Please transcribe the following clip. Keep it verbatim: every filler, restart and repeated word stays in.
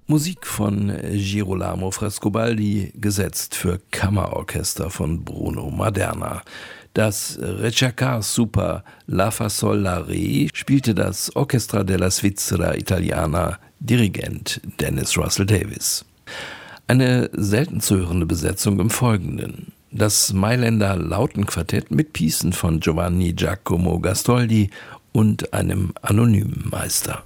Musik von Girolamo Frescobaldi, gesetzt für Kammerorchester von Bruno Maderna. Das Recitacar Super La Fa Sol La Re spielte das Orchestra della Svizzera Italiana, Dirigent Dennis Russell Davies. Eine selten zu hörende Besetzung im Folgenden: das Mailänder Lautenquartett mit Piecen von Giovanni Giacomo Gastoldi und einem anonymen Meister.